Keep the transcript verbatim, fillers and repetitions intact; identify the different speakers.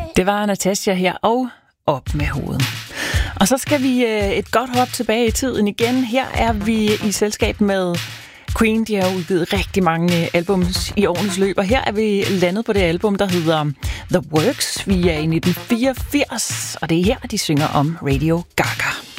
Speaker 1: Det var Natasja her, og op med hovedet. Og så skal vi et godt hop tilbage i tiden igen. Her er vi i selskab med Queen. De har udgivet rigtig mange albums i årenes løb, og her er vi landet på det album, der hedder The Works. Vi er i nitten fireogfirs, og det er her, de synger om Radio Gaga.